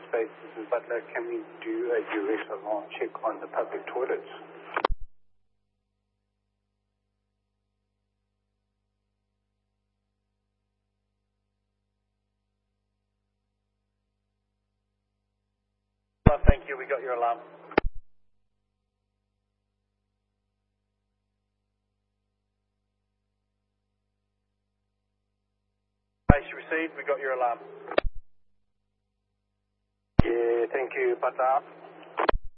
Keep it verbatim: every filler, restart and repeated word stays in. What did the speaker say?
space. This is Butler. Can we do a U S alarm check on the public toilets? Well, thank you. We got your alarm. Base received. We got your alarm. Yeah, thank you, Butler.